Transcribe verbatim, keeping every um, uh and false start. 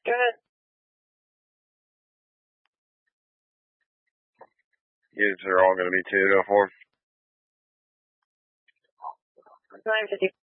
Go ahead. Units are all going to be two oh four. nine fifty.